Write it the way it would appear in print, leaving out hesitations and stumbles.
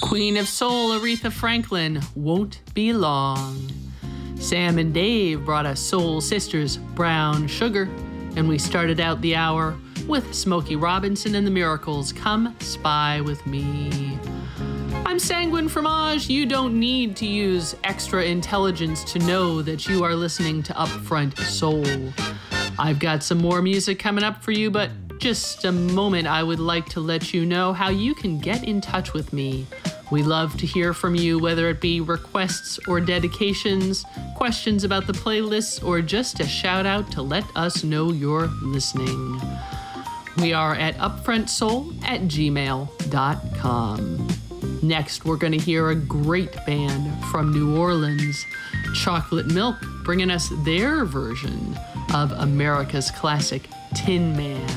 Queen of Soul, Aretha Franklin, Won't Be Long. Sam and Dave brought us Soul Sisters, Brown Sugar, and we started out the hour with Smokey Robinson and the Miracles, Come Spy With Me. I'm Sanguine Fromage. You don't need to use extra intelligence to know that you are listening to Upfront Soul. I've got some more music coming up for you, but just a moment, I would like to let you know how you can get in touch with me. We love to hear from you, whether it be requests or dedications, questions about the playlists, or just a shout out to let us know you're listening. We are at upfrontsoul@gmail.com. Next, we're going to hear a great band from New Orleans, Chocolate Milk, bringing us their version of America's classic Tin Man.